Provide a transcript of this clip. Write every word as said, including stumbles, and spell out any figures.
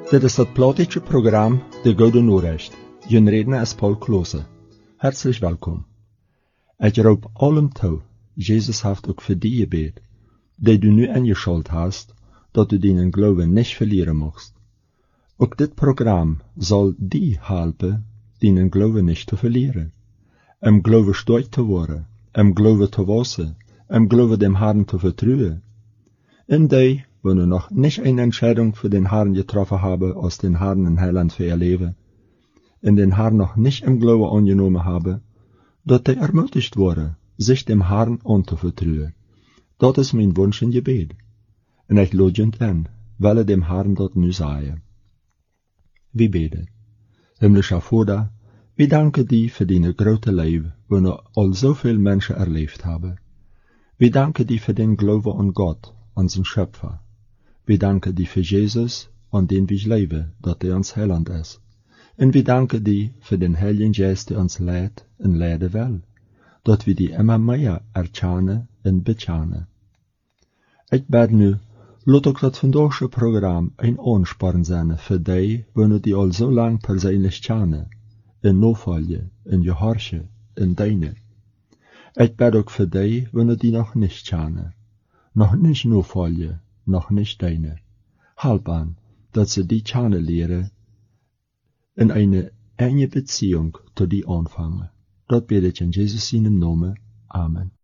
Dit is het plottische programma De Goede Noorrecht. Je redner is Paul Klose. Herzlich welkom. Ik roep allem toe, Jezus heeft ook voor die gebed, die du nu ingeschuld hast, dat du deinen Glauben nicht verlieren mocht. Ook dit programma zal die helpen, deinen Glauben nicht te verlieren. Im Glauben stark te worden, im Glauben te wassen, im Glauben dem Herrn te vertrauen. In die, wo du noch nicht eine Entscheidung für den Herrn getroffen habe, aus den Herrn in Heiland für ihr Leben, in den Herrn noch nicht im Glauben angenommen habe, dort die ermutigt wurde, sich dem Herrn anzuvertrauen. Dat is mein Wunsch in Gebet. Und ich lodgend an, weil dem Herrn dort nu sei. Wie bete? Himmlischer Vater, wir danken dir für deine große Liebe, wo wir all so viel Menschen erlebt haben. Wir danken dir für den Glauben an Gott, unseren Schöpfer. Wir danken dir für Jesus, an den wir leben, dat er uns Heiland ist. Und wir danken dir für den Heiligen Geist, der uns leidt und leiden will, dat wir die immer mehr erkennen und bekennen. Ich bete nu, laat ook dat vandaagse Programm ein Ansporn sein für die, wo die al so lang persönlich kennen, in Nachfolge, in Gehorche, in deine. Ich bete auch für die, wo die noch nicht kennen, noch nicht Nachfolge, noch nicht deine. Halb an, dass sie die kennenlernen, in eine enge Beziehung zu die anfangen. Dort bete ich in Jesus seinen Namen. Amen.